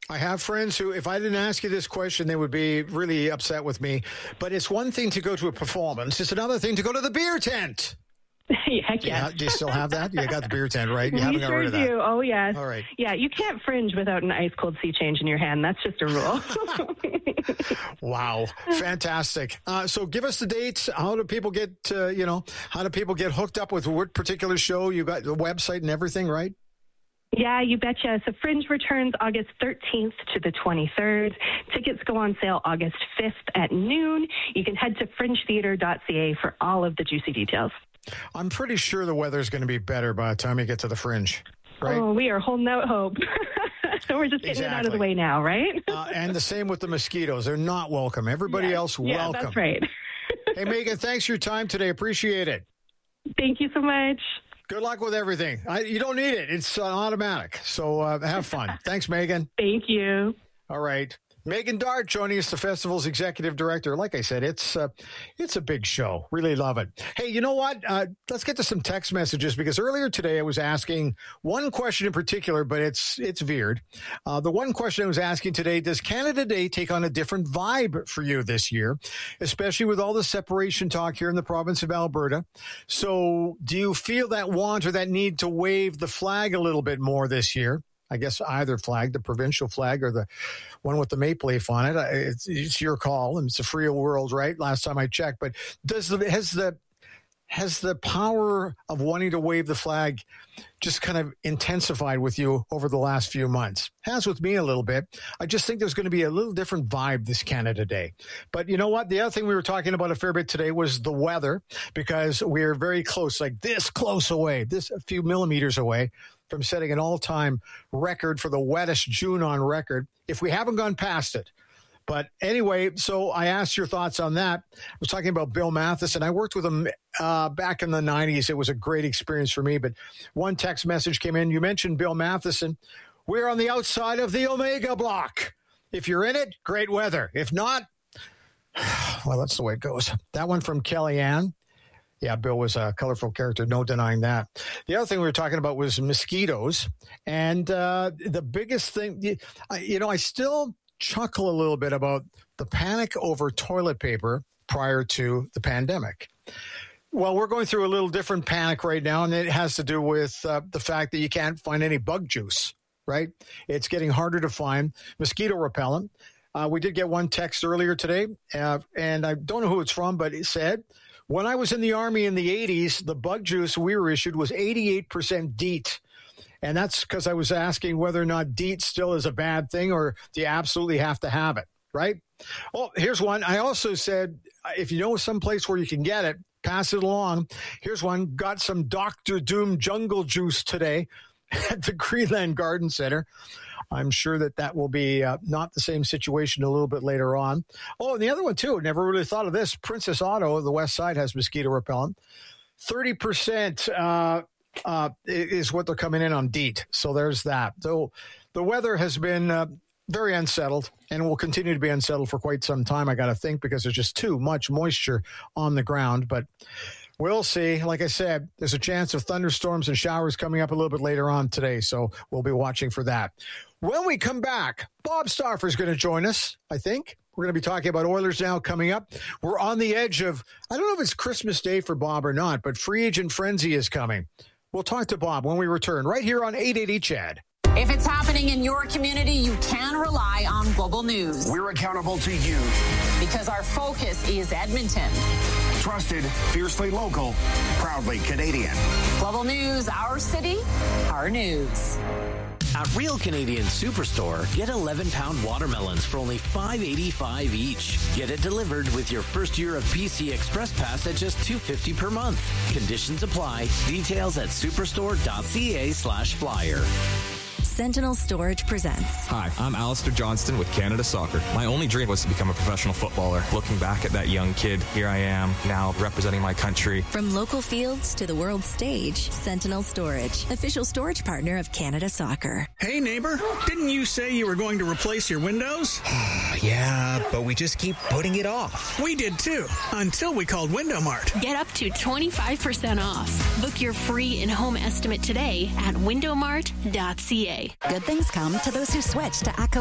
I have friends who, if I didn't ask you this question, they would be really upset with me. But it's one thing to go to a performance. It's another thing to go to the beer tent. Heck yes. Do you still have that? You got the beer tent, right? You haven't got rid of that. Do. Oh, yes. All right. Yeah, you can't fringe without an ice-cold sea change in your hand. That's just a rule. Wow. Fantastic. So give us the dates. How do people get, how do people get hooked up with what particular show? You got the website and everything, right? Yeah, you betcha. So Fringe returns August 13th to the 23rd. Tickets go on sale August 5th at noon. You can head to fringetheater.ca for all of the juicy details. I'm pretty sure the weather's going to be better by the time you get to the Fringe, right? Oh, we are holding out hope. We're just getting it out of the way now, right? And the same with the mosquitoes. They're not welcome. Everybody else welcome. Yeah, that's right. Hey, Megan, thanks for your time today. Appreciate it. Thank you so much. Good luck with everything. You don't need it. It's automatic. So have fun. Thanks, Megan. Thank you. All right. Megan Dart joining us, the festival's executive director. Like I said, it's a big show. Really love it. Hey, you know what? Let's get to some text messages, because earlier today I was asking one question in particular, but it's veered. The one question I was asking today, does Canada Day take on a different vibe for you this year, especially with all the separation talk here in the province of Alberta? So do you feel that want or that need to wave the flag a little bit more this year? I guess either flag, the provincial flag or the one with the maple leaf on it. It's your call, and it's a free world, right? Last time I checked. But has the power of wanting to wave the flag just kind of intensified with you over the last few months? Has with me a little bit. I just think there's going to be a little different vibe this Canada Day. But you know what? The other thing we were talking about a fair bit today was the weather, because we're very close, like this close away, this a few millimeters away from setting an all-time record for the wettest June on record, if we haven't gone past it. But anyway, so I asked your thoughts on that. I was talking about Bill Matheson. I worked with him back in the 90s. It was a great experience for me. But one text message came in. You mentioned Bill Matheson. We're on the outside of the Omega Block. If you're in it, great weather. If not, well, that's the way it goes. That one from Kellyanne. Yeah, Bill was a colorful character, no denying that. The other thing we were talking about was mosquitoes. And the biggest thing, I still chuckle a little bit about the panic over toilet paper prior to the pandemic. Well, we're going through a little different panic right now, and it has to do with the fact that you can't find any bug juice, right? It's getting harder to find mosquito repellent. We did get one text earlier today, and I don't know who it's from, but it said, when I was in the Army in the 80s, the bug juice we were issued was 88% DEET. And that's because I was asking whether or not DEET still is a bad thing, or do you absolutely have to have it, right? Oh, here's one. I also said, if you know some place where you can get it, pass it along. Here's one. Got some Dr. Doom jungle juice today at the Greenland Garden Center. I'm sure that will be not the same situation a little bit later on. Oh, and the other one, too, never really thought of this. Princess Auto, the west side, has mosquito repellent. 30% is what they're coming in on DEET. So there's that. So the weather has been very unsettled and will continue to be unsettled for quite some time, I got to think, because there's just too much moisture on the ground. But we'll see. Like I said, there's a chance of thunderstorms and showers coming up a little bit later on today, so we'll be watching for that. When we come back, Bob Stauffer is going to join us, I think. We're going to be talking about Oilers Now coming up. We're on the edge of, I don't know if it's Christmas Day for Bob or not, but free agent frenzy is coming. We'll talk to Bob when we return right here on 880 CHAD. If it's happening in your community, you can rely on Global News. We're accountable to you. Because our focus is Edmonton. Trusted, fiercely local, proudly Canadian. Global News, our city, our news. At Real Canadian Superstore, get 11-pound watermelons for only $5.85 each. Get it delivered with your first year of PC Express Pass at just $2.50 per month. Conditions apply. Details at superstore.ca/flyer. Sentinel Storage presents. Hi, I'm Alistair Johnston with Canada Soccer. My only dream was to become a professional footballer. Looking back at that young kid, here I am, now representing my country. From local fields to the world stage, Sentinel Storage, official storage partner of Canada Soccer. Hey, neighbor, didn't you say you were going to replace your windows? Yeah, but we just keep putting it off. We did too, until we called Window Mart. Get up to 25% off. Book your free in-home estimate today at windowmart.ca. Good things come to those who switch to ACCO